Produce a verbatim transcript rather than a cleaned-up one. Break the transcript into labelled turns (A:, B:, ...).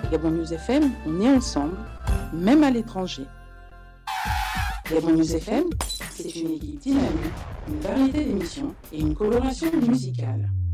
A: Gabon News F M, on est ensemble, même à l'étranger. Gabon News F M, c'est une équipe dynamique, une variété d'émissions et une coloration musicale.